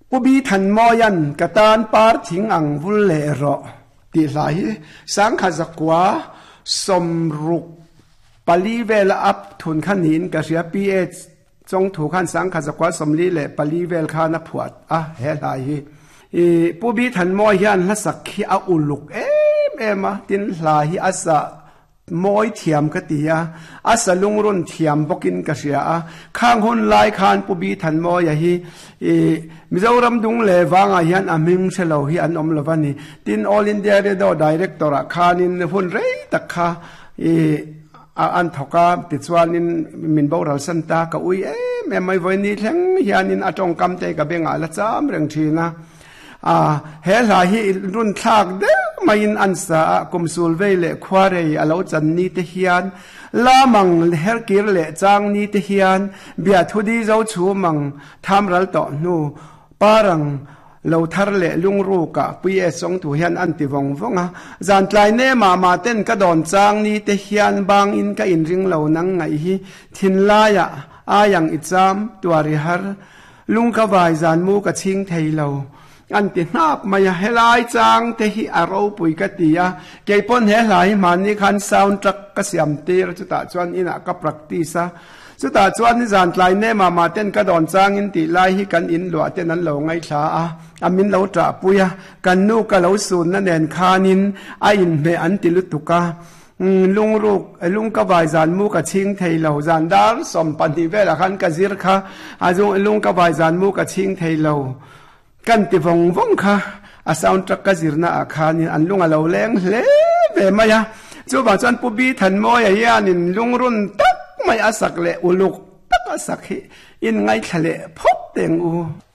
ปุบีทันมอยันกะตานปาร์ถิงอังวุลเลรอติไหลสังขจักวาสมรุกปลีเวลอับทุนขันหินกะเสียปีเอจงถูกขันสังขจักวาสมลีเลปลีเวลขานพวดเฮไหลปุบีทันมอยันละสักขีอาอุลุกมาตินไหลอาสะมอยเทียมกติยาอาสลุงรุนเทียมบกินกษยาข้างหุนลายคานปุบีทันมอยฮีมิจารำดุงเลวางอายันอามิงเชลฮีอันอมลวานีตินออลอินเดียเรดอไดเรกตอร์คานินหุนเรยตักข้าอันทกาติดสวานินมินบอรัลสันตากะอุยแม่ไม่ไว้นี่ทั้งฮียานินอจงกำใจกับเบงอาละจ้ามเรื่องทีนะเฮลาฮีรุนทากเด้มาอินอันสากุมสูลเวเลควาเรยอลาวจันนีเตฮียนลามังเฮรกิรเลจางนีเตฮียนเบียทุดีเจ้าชูมังทำรัลต่อนูปารังเราทาร์เลลุงรูกะปุยสงตุเฮียนอันติวงฟงจานไลเนมาเต้นกระดอนจางนีเตฮียนบางอินกะอินริงเหล่านังไงฮีทินลายะอายังอิจามตัวริฮาร์ลุงกวายจานมูกะชิงไทยเราอันตินาบมาเฮลายจางเตหิอาราวปุยกติยาเกี่ยปนเฮลายมันนี่คันซาวน์จักกษยมตีรจุตาจวนอินะกับปรักติสะจุตาจวนนิจานไลเนมาเต้นกระดอนจางอินติไลฮิกันอินหลวเต้นนั้นเหลาไงชาอามินเหลาจ่าปุยกันนูกะเหลาสูนนั่นแหนคานินอินเมอันติลุตุกาลุงรูกลุงกบายจานมูกะชิงไทยเหลาจานดาร์สมปันติเวลคันกะซิรค่ะอาจุลุงกบายจานมูกะชิงไทยเหลากันติวงค่ะอาสาวน์ตรักกะซิรนาอาคานินอันลุงอาเหลาแรงเล่เบมายะจูบาจันปุบีทันมอยยานินลุงรุนตักไม่อาศักเละอุลุกตักอาศักอินไงทะเลพบเตงอู